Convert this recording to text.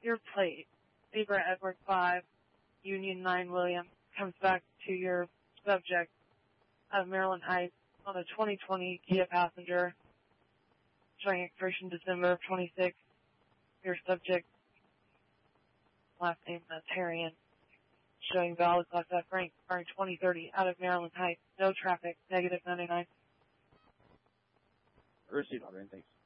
your plate, Zebra Edward 5, Union 9 William, comes back to your subject of Maryland Heights on a 2020 Kia Passenger, showing expiration December of 26. Your subject, last name Tarian, showing valid Class F rank, expiring 2030, out of Maryland Heights. No traffic, negative 99. Received, Auburn, thanks.